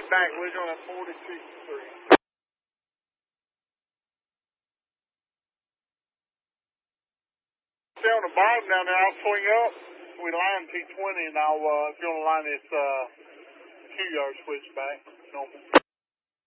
back. We're going to 46.3. Stay on the bottom down there. I'll swing up. We line T20, and I'll, if you want to line this 2-yard switch back, normal.